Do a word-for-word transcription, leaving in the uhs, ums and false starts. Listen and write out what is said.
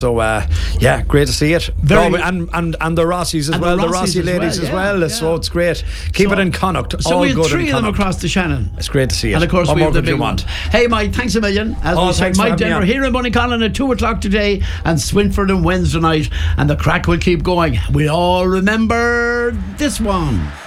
So uh, yeah, great to see it. Very no, and, and and the Rossies as and well, the the, Rossies Rossi as ladies well, as yeah, well. yeah. So it's great. Keep so, it in Connacht. So all we have good three in of them Connacht. across the Shannon. It's great to see it. And of course what we more have the could big you want? one. Hey Mike, thanks a million. As Oh, we said, thanks for Mike having me Denver on. here in Bunnycolin at two o'clock today, and Swinford on Wednesday night, and the crack will keep going. We all remember this one.